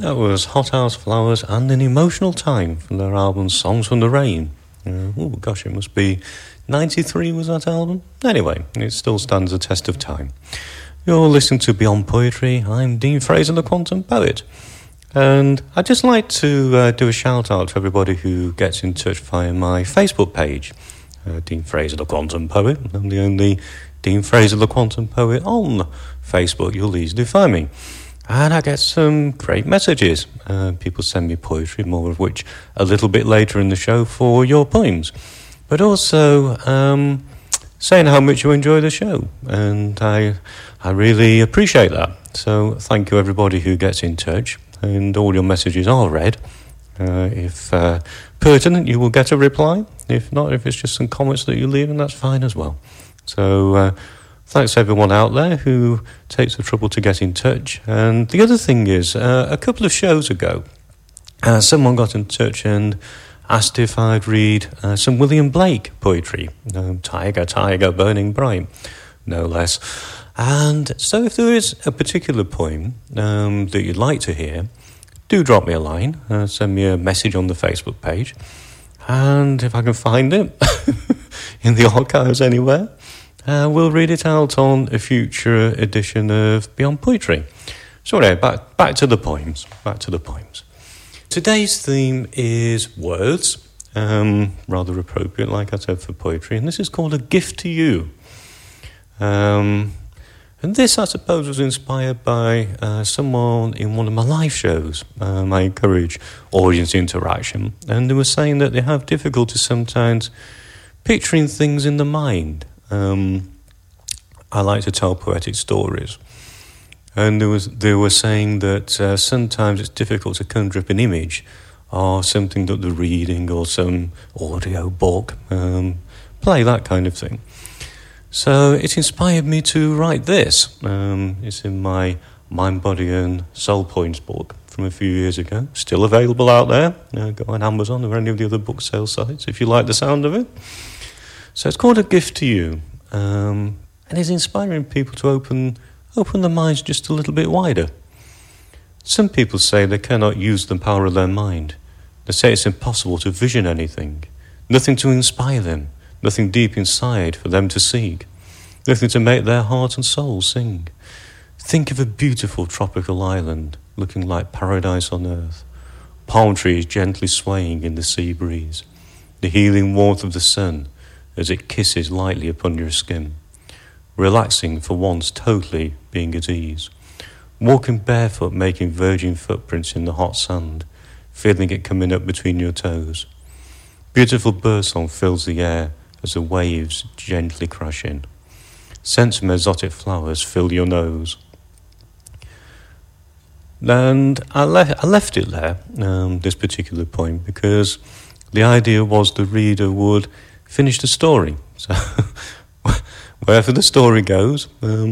That was Hothouse Flowers and An Emotional Time from their album Songs from the Rain. Oh gosh, it must be 93 was that album? Anyway, it still stands the test of time. You're listening to Beyond Poetry. I'm Dean Fraser, the Quantum Poet. And I'd just like to do a shout out to everybody who gets in touch via my Facebook page. Dean Fraser, the Quantum Poet. I'm the only Dean Fraser, the Quantum Poet on Facebook. You'll easily find me. And I get some great messages. People send me poetry, more of which a little bit later in the show for your poems. But also saying how much you enjoy the show. And I really appreciate that. So thank you everybody who gets in touch. And all your messages are read. If pertinent, you will get a reply. If not, if it's just some comments that you leave, and that's fine as well. So thanks to everyone out there who takes the trouble to get in touch. And the other thing is, a couple of shows ago, someone got in touch and asked if I'd read some William Blake poetry. Tiger, Tiger, Burning Bright, no less. And so if there is a particular poem that you'd like to hear, do drop me a line, send me a message on the Facebook page. And if I can find it in the archives anywhere, we'll read it out on a future edition of Beyond Poetry. So anyway, back to the poems. Today's theme is words, rather appropriate, like I said, for poetry. And this is called A Gift to You. And this, I suppose, was inspired by someone in one of my live shows. I encourage audience interaction. And they were saying that they have difficulty sometimes picturing things in the mind. I like to tell poetic stories. And they were saying that sometimes it's difficult to conjure up an image or something that they're reading or some audio book, play, that kind of thing. So it inspired me to write this. It's in my Mind, Body and Soul Poems book from a few years ago. Still available out there. Go on Amazon or any of the other book sale sites if you like the sound of it. So it's called A Gift to You. And it's inspiring people to open their minds just a little bit wider. Some people say they cannot use the power of their mind. They say it's impossible to vision anything. Nothing to inspire them. Nothing deep inside for them to seek. Nothing to make their heart and soul sing. Think of a beautiful tropical island looking like paradise on earth. Palm trees gently swaying in the sea breeze. The healing warmth of the sun as it kisses lightly upon your skin. Relaxing for once, totally being at ease. Walking barefoot, making virgin footprints in the hot sand. Feeling it coming up between your toes. Beautiful birdsong fills the air as the waves gently crash in. Scents from exotic flowers fill your nose. And I left it there, this particular poem, because the idea was the reader would finish the story. So wherever the story goes,